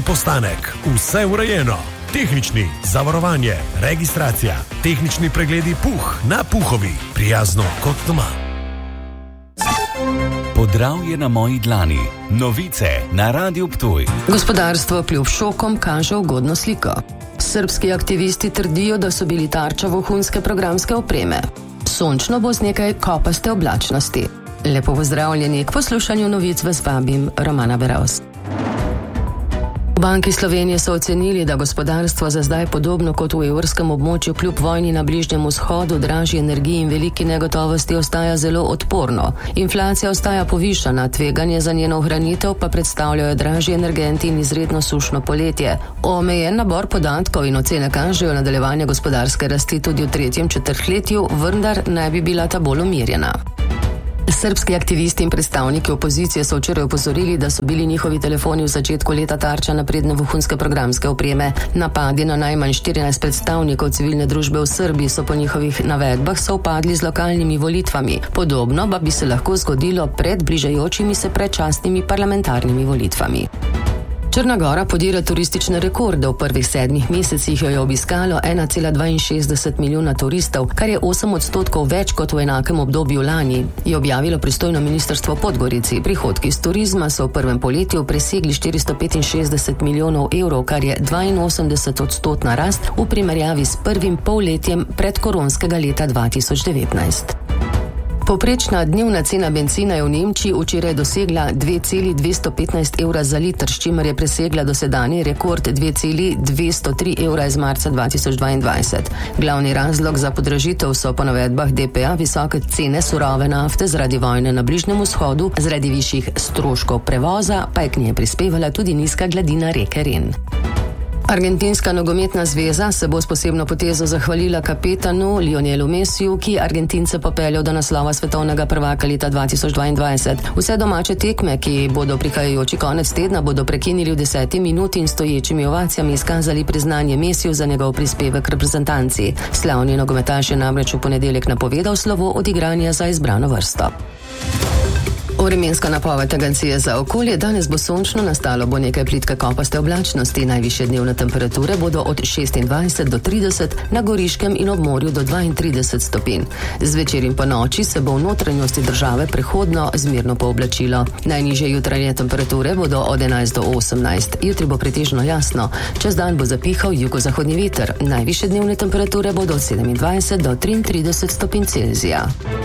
postanek, vse urejeno. Tehnični, zavarovanje, registracija, tehnični pregledi Puh na Puhovi, prijazno kot doma. Podravje na moji dlani. Novice na Radiu Ptuj. Gospodarstvo kljub šokom kaže ugodno sliko. Srbski aktivisti trdijo, da so bili tarča vohunske programske opreme. Sončno bo z nekaj kopaste oblačnosti. Lepo pozdravljeni, k poslušanju novic vas vabim Romana Beravs. V Banki Slovenije so ocenili, da gospodarstvo za zdaj podobno kot v evrskem območju kljub vojni na Bližnjem vzhodu, dražji energiji in veliki negotovosti ostaja zelo odporno. Inflacija ostaja povišana, tveganje za njeno ohranitev pa predstavljajo dražji energenti in izredno sušno poletje. Omejen nabor podatkov in ocene kažejo nadaljevanje gospodarske rasti tudi v tretjem četrtletju, vendar naj bi bila ta bolj umirjena. Srbski aktivisti in predstavniki opozicije so včeraj opozorili, da so bili njihovi telefoni v začetku leta tarča napredne vohunske programske opreme. Napadi na najmanj 14 predstavnikov civilne družbe v Srbiji so po njihovih navedbah sovpadli z lokalnimi volitvami. Podobno pa bi se lahko zgodilo pred bližajočimi se predčasnimi parlamentarnimi volitvami. Črna Gora podira turistične rekorde. V prvih 7 mesecih jo je obiskalo 1,62 milijona turistov, kar je 8% več kot v enakem obdobju lani, je objavilo pristojno ministrstvo v Podgorici. Prihodki iz turizma so v prvem poletju presegli 465 milijonov evrov, kar je 82% rast v primerjavi s prvim polletjem predkoronskega leta 2019. Povprečna dnevna cena bencina je v Nemčiji včeraj dosegla 2,215 evra za liter, s čimer je presegla dosedanji rekord 2,203 evra iz marca 2022. Glavni razlog za podražitev so po navedbah DPA visoke cene surove nafte zaradi vojne na Bližnjem vzhodu, zaradi višjih stroškov prevoza pa je k njej prispevala tudi nizka gladina reke Ren. Argentinska nogometna zveza se bo s posebno potezo zahvalila kapetanu Lionelu Messiju, ki Argentince popeljal do naslova svetovnega prvaka leta 2022. Vse domače tekme, ki bodo prihajajoči konec tedna, bodo prekinili v 10 minuti in stoječimi ovacijami izkazali priznanje Messiju za njegov prispevek reprezentanci. Slavni nogometaš je namreč v ponedeljek napovedal slovo odigranja za izbrano vrsto. Vremenska napoved Agencije za okolje: danes bo sončno, nastalo bo nekaj plitke kopaste oblačnosti, najvišje dnevne temperature bodo od 26 do 30, na Goriškem in ob morju do 32 stopinj. Zvečer in po noči se bo v notranjosti države prehodno zmerno pooblačilo. Najnižje jutranje temperature bodo od 11 do 18. Jutri bo pretežno jasno, čez dan bo zapihal jugozahodni veter. Najvišje dnevne temperature bodo od 27 do 33 stopinj Celzija.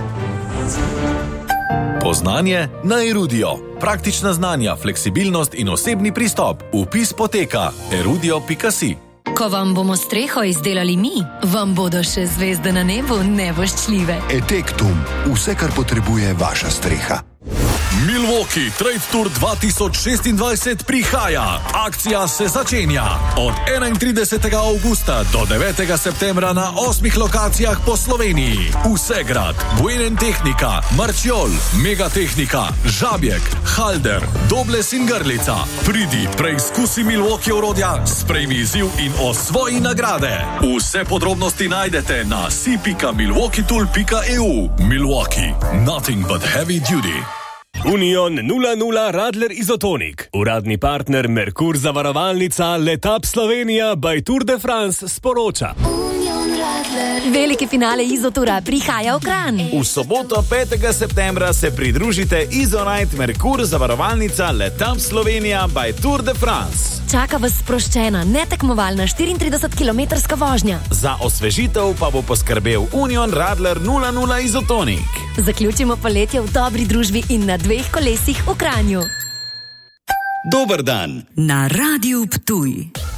Poznanje na Erudio. Praktična znanja, fleksibilnost in osebni pristop. Vpis poteka erudio.si. Ko vam bomo streho izdelali mi, vam bodo še zvezde na nebu nevoščljive. Etektum. Vse, kar potrebuje vaša streha. Milwaukee Trade Tour 2026 prihaja. Akcija se začenja od 31. avgusta do 9. septembra na 8 lokacijah po Sloveniji. Vsegrad, Buenentechnika, Marčiol, Megatehnika, Žabjek, Halder, Dobles in Grlica. Pridi, preizkusi Milwaukee orodja, sprejmi izziv in osvoji nagrade. Vse podrobnosti najdete na si.milwaukeetool.eu. Milwaukee, nothing but heavy duty. Union 00 Radler Izotonik, uradni partner Merkur zavarovalnica Letap Slovenija by Tour de France sporoča. Veliki finale Izotura prihaja v Kranj. V soboto 5. septembra se pridružite Izonite Merkur zavarovalnica Letap Slovenija by Tour de France. Čaka vas sproščena, netekmovalna 34-kilometrska vožnja. Za osvežitev pa bo poskrbel Union Radler 00 Izotonik. Zaključimo poletje v dobri družbi in na 2 kolesih v Kranju. Dober dan. Na Radiu Ptuj.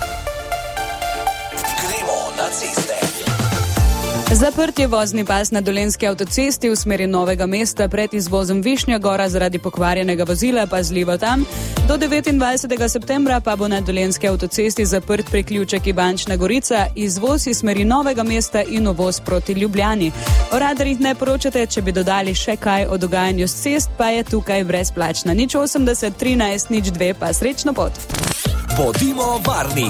Gremo na ceste. Zaprt je vozni pas na Dolenjski avtocesti v smeri Novega mesta pred izvozom Višnja Gora zaradi pokvarjenega vozila, pazljivo tam. Do 29. septembra pa bo na Dolenjski avtocesti zaprt priključek Ivančna Gorica, izvoz iz smeri Novega mesta in uvoz proti Ljubljani. O radarjih ne poročate, če bi dodali še kaj o dogajanju s cest, pa je tukaj brezplačna. 080 13 02 pa srečno pot. Bodimo varni.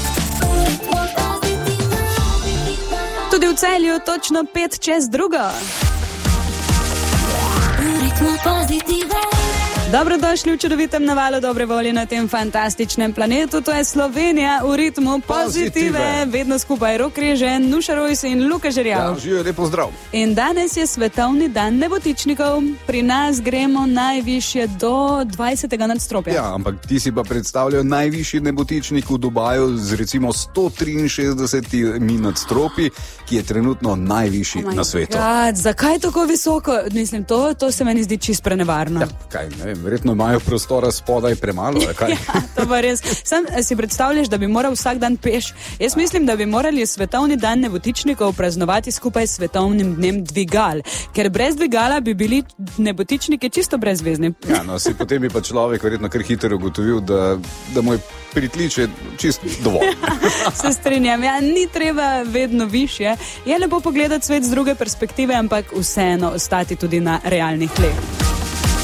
Tudi v Celju točno 5:05. Dobrodošli v čudovitem navalu dobre volje na tem fantastičnem planetu. To je Slovenija v ritmu pozitive. Vedno skupaj Rok Režen, Nuša Rojs in Luka Žerjav. Ja, živijo, lepo zdrav. In danes je svetovni dan nebotičnikov. Pri nas gremo najvišje do 20. nadstropja. Ja, ampak ti si pa predstavljajo najvišji nebotičnik v Dubaju z recimo 163 nadstropji, ki je trenutno najvišji na svetu. Zakaj tako visoko? Mislim, to se meni zdi čist prenevarno. Ja, kaj, ne vem, verjetno imajo prostora spodaj premalo. Kaj? Ja, to pa res. Sam si predstavljaš, da bi moral vsak dan peš. Jaz mislim, da bi morali svetovni dan nebotičnikov praznovati skupaj s svetovnim dnem dvigal, ker brez dvigala bi bili nebotičniki čisto brezvezni. Ja, no, potem bi pa človek verjetno kar hitro ugotovil, da mu je pritličje čisto dovolj. Se strinjam, ja, ni treba vedno višje. Je lepo pogledati svet z druge perspektive, ampak vseeno ostati tudi na realnih tleh.